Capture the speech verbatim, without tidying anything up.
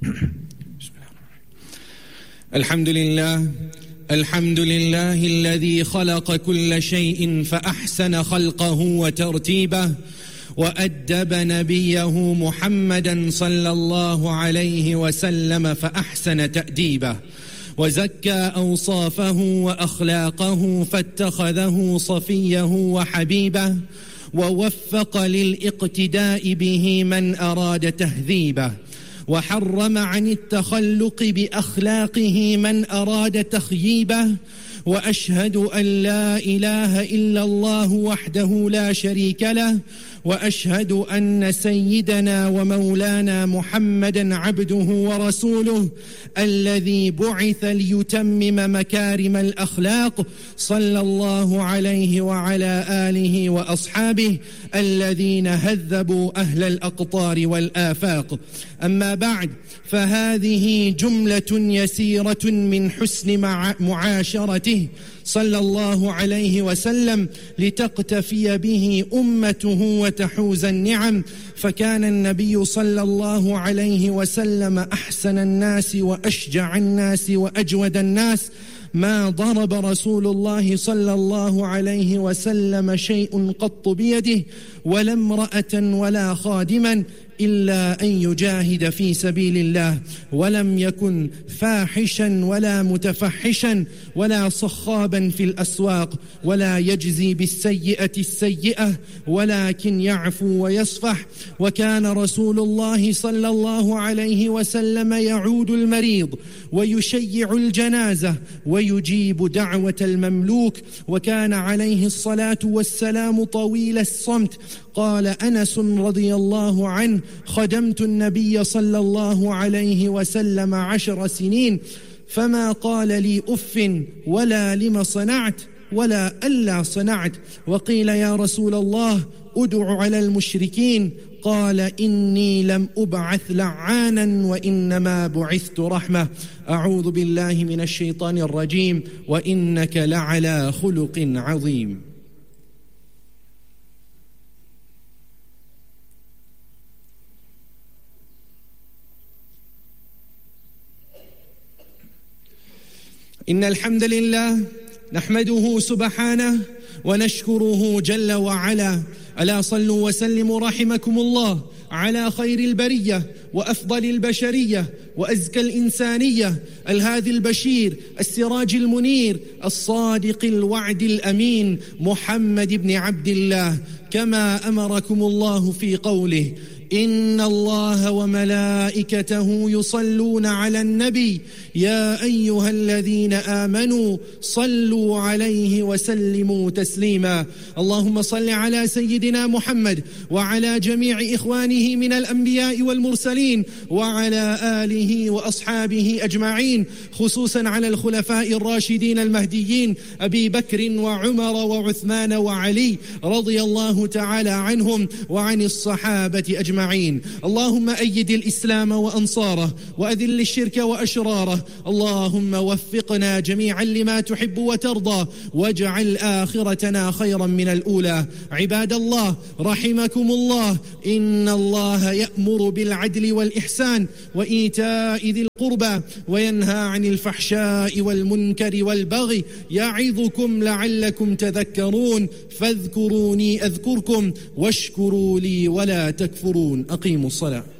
الحمد لله الحمد لله الذي خلق كل شيء فأحسن خلقه وترتيبه، وأدب نبيه محمدا صلى الله عليه وسلم فأحسن تأديبه، وزكى أوصافه وأخلاقه فاتخذه صفيه وحبيبه، ووفق للاقتداء به من أراد تهذيبه، وحرم عن التخلق بأخلاقه من أراد تخييبه. وأشهد أن لا إله إلا الله وحده لا شريك له، وأشهد أن سيدنا ومولانا محمدا عبده ورسوله الذي بعث ليتمم مكارم الأخلاق، صلى الله عليه وعلى آله وأصحابه الذين هذبوا أهل الأقطار والآفاق. أما بعد، فهذه جملة يسيرة من حسن معاشرته صلى الله عليه وسلم لتقتفي به أمته وتحوز النعم. فكان النبي صلى الله عليه وسلم أحسن الناس وأشجع الناس وأجود الناس. ما ضرب رسول الله صلى الله عليه وسلم شيء قط بيده، ولا امرأة ولا خادما، إلا أن يجاهد في سبيل الله، ولم يكن فاحشا ولا متفحشا ولا صخابا في الأسواق، ولا يجزي بالسيئة السيئة، ولكن يعفو ويصفح. وكان رسول الله صلى الله عليه وسلم يعود المريض ويشيع الجنازة ويجيب دعوة المملوك، وكان عليه الصلاة والسلام طويل الصمت. قال أنس رضي الله عنه: خدمت النبي صلى الله عليه وسلم عشر سنين، فما قال لي أف ولا لم صنعت ولا ألا صنعت. وقيل: يا رسول الله أدع على المشركين. قال: إني لم أبعث لعانا وإنما بعثت رحمة. أعوذ بالله من الشيطان الرجيم، وإنك لعلى خلق عظيم. إن الحمد لله نحمده سبحانه ونشكره جل وعلا. ألا صلوا وسلموا رحمكم الله على خير البرية وأفضل البشرية وأزكى الإنسانية، الهادي البشير السراج المنير الصادق الوعد الأمين، محمد بن عبد الله، كما أمركم الله في قوله: إن الله وملائكته يصلون على النبي يا أيها الذين آمنوا صلوا عليه وسلموا تسليما. اللهم صل على سيدنا محمد وعلى جميع إخوانه من الأنبياء والمرسلين وعلى آله وأصحابه أجمعين، خصوصا على الخلفاء الراشدين المهديين أبي بكر وعمر وعثمان وعلي رضي الله تعالى عنهم وعن الصحابة أجمعين. اللهم أيد الإسلام وأنصاره وأذل الشرك وأشراره. اللهم وفقنا جميعا لما تحب وترضى، واجعل آخرتنا خيرا من الأولى. عباد الله رحمكم الله، إن الله يأمر بالعدل والإحسان وإيتاء ذي القربى وينهى عن الفحشاء والمنكر والبغي، يعظكم لعلكم تذكرون. فاذكروني أذكركم واشكروا لي ولا تكفرون. أقيموا الصلاة.